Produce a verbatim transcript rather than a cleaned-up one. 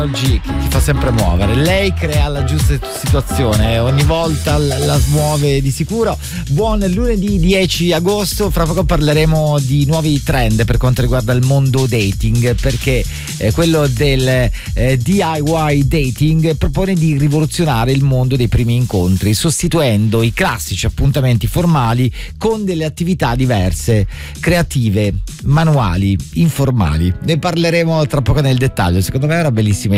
Oggi ti fa sempre muovere, lei crea la giusta situazione, ogni volta la smuove di sicuro. Buon lunedì dieci agosto, fra poco parleremo di nuovi trend per quanto riguarda il mondo dating, perché eh, quello del eh, D I Y dating propone di rivoluzionare il mondo dei primi incontri, sostituendo i classici appuntamenti formali con delle attività diverse, creative, manuali, informali. Ne parleremo tra poco nel dettaglio. Secondo me è una bellissima